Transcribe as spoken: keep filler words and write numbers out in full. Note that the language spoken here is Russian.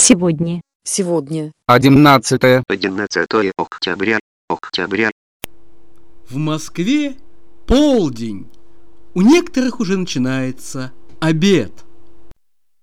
Сегодня. Сегодня. Одиннадцатое. Одиннадцатое октября. Октября. В Москве полдень. У некоторых уже начинается обед.